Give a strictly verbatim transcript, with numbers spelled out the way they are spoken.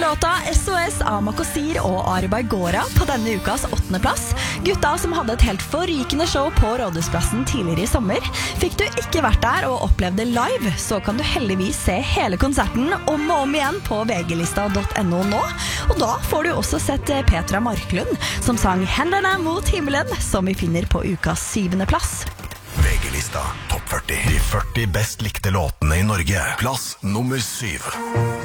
låta S O S av Makosir og Ari Baigora på denne ukas åttende plass. Gutta som hadde et helt forrykende show på Rådhusplassen tidligere i sommer. Fikk du ikke vært der og opplevd det live, så kan du heldigvis se hele konserten om og om igjen på vglista punktum no nå. Og da får du også sett Petra Marklund, som sang Hendene mot himmelen, som vi finner på ukas syvende plass. VG-lista Topp førti. De førti best likte låtene i Norge. Plass nummer syv.